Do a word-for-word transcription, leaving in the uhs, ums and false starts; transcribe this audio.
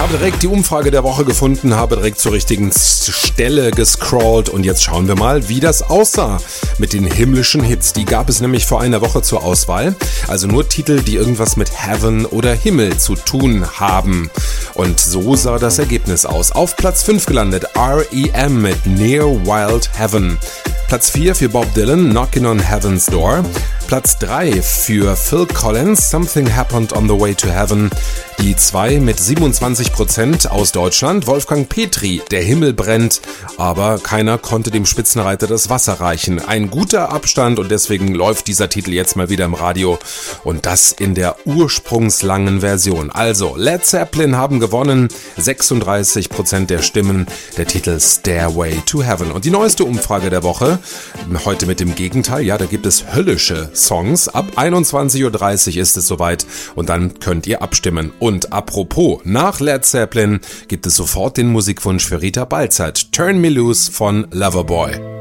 habe direkt die Umfrage der Woche gefunden, habe direkt zur richtigen Stelle gescrollt und jetzt schauen wir mal, wie das aussah mit den himmlischen Hits. Die gab es nämlich vor einer Woche zur Auswahl, also nur Titel, die irgendwas mit Heaven oder Himmel zu tun haben. Und so sah das Ergebnis aus. Auf Platz fünf gelandet R E M mit Near Wild Heaven. Platz vier für Bob Dylan, Knockin' on Heaven's Door. Platz drei für Phil Collins, Something Happened on the Way to Heaven. Die zwei mit siebenundzwanzig Prozent aus Deutschland, Wolfgang Petri, Der Himmel brennt, aber keiner konnte dem Spitzenreiter das Wasser reichen. Ein guter Abstand und deswegen läuft dieser Titel jetzt mal wieder im Radio und das in der ursprungslangen Version. Also, Led Zeppelin haben gewonnen, sechsunddreißig Prozent der Stimmen, der Titel Stairway to Heaven. Und die neueste Umfrage der Woche, heute mit dem Gegenteil, ja, da gibt es höllische Songs. Ab einundzwanzig Uhr dreißig ist es soweit und dann könnt ihr abstimmen. Und apropos, nach Led Zeppelin gibt es sofort den Musikwunsch für Rita Balzert, Turn Me Loose von Loverboy.